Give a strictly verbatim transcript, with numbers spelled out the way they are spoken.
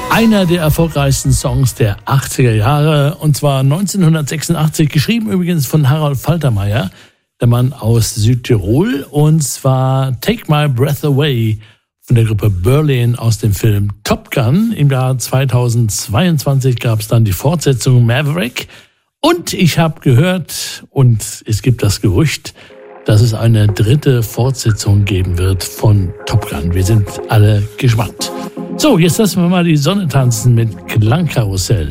Einer der erfolgreichsten Songs der achtziger Jahre, und zwar neunzehnhundertsechsundachtzig, geschrieben übrigens von Harald Faltermeier, der Mann aus Südtirol, und zwar Take My Breath Away von der Gruppe Berlin aus dem Film Top Gun. Im Jahr zweitausendzweiundzwanzig gab es dann die Fortsetzung Maverick, und ich habe gehört, und es gibt das Gerücht, dass es eine dritte Fortsetzung geben wird von Top Gun. Wir sind alle gespannt. So, jetzt lassen wir mal die Sonne tanzen mit Klangkarussell.